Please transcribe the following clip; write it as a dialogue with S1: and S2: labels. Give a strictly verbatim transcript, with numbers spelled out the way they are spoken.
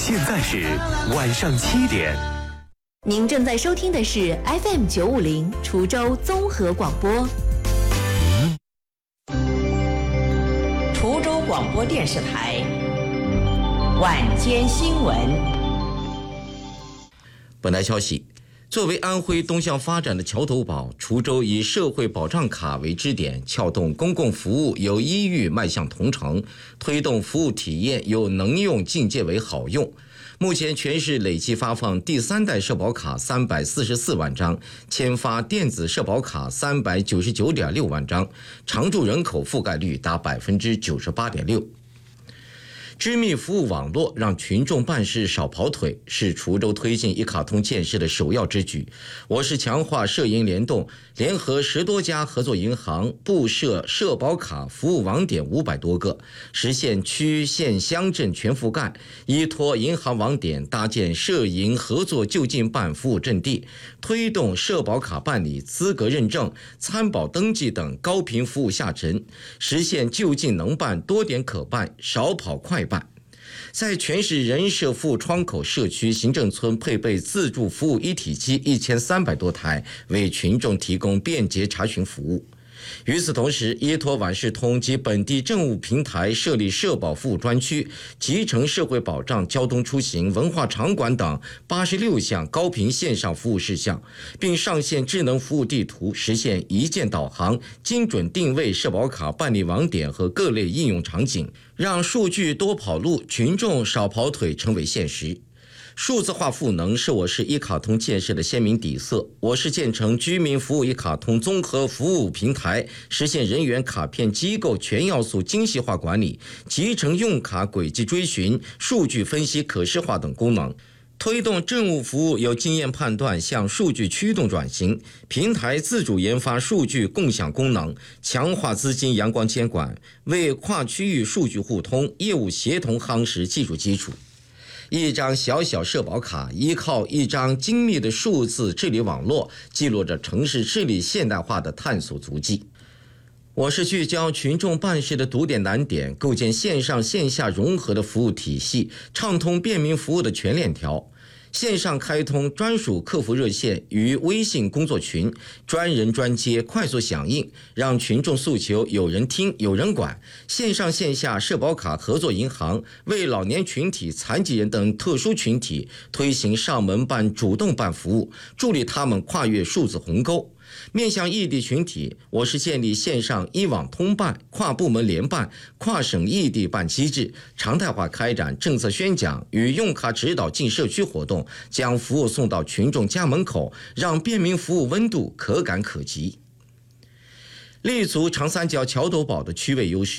S1: 现在是晚上七点。
S2: 您正在收听的是 F M 九五零滁州综合广播。
S3: 滁州广播电视台晚间新闻。
S4: 本台消息，作为安徽东向发展的桥头堡，滁州以社会保障卡为支点，撬动公共服务由医域迈向同城，推动服务体验由能用进阶为好用。目前全市累计发放第三代社保卡三百四十四万张，签发电子社保卡三百九十九点六万张，常住人口覆盖率达百分之九十八点六。织密服务网络让群众办事少跑腿，是滁州推进一卡通建设的首要之举。我市强化社银联动，联合十多家合作银行布设社保卡服务网点五百多个，实现区县乡镇全覆盖。依托银行网点，搭建社银合作就近办服务阵地，推动社保卡办理、资格认证、参保登记等高频服务下沉，实现就近能办、多点可办、少跑快办。在全市人社服务窗口社区行政村配备自助服务一体机一千三百多台，为群众提供便捷查询服务。与此同时，依托万事通及本地政务平台设立社保服务专区，集成社会保障、交通出行、文化场馆等八十六项高频线上服务事项，并上线智能服务地图，实现一键导航、精准定位社保卡办理网点和各类应用场景，让数据多跑路、群众少跑腿成为现实。数字化赋能是我市一卡通建设的鲜明底色。我市建成居民服务一卡通综合服务平台，实现人员卡片机构全要素精细化管理，集成用卡轨迹追寻、数据分析可视化等功能，推动政务服务由经验判断向数据驱动转型。平台自主研发数据共享功能，强化资金阳光监管，为跨区域数据互通、业务协同夯实技术基础。一张小小社保卡，依靠一张精密的数字治理网络，记录着城市治理现代化的探索足迹。我市聚焦群众办事的堵点难点，构建线上线下融合的服务体系，畅通便民服务的全链条。线上开通专属客服热线与微信工作群，专人专接，快速响应，让群众诉求有人听有人管。线上线下社保卡合作银行为老年群体、残疾人等特殊群体推行上门办、主动办服务，助力他们跨越数字鸿沟。面向异地群体，我市建立线上一网通办、跨部门联办、跨省异地办机制，常态化开展政策宣讲与用卡指导进社区活动，将服务送到群众家门口，让便民服务温度可感可及。立足长三角桥头堡的区位优势，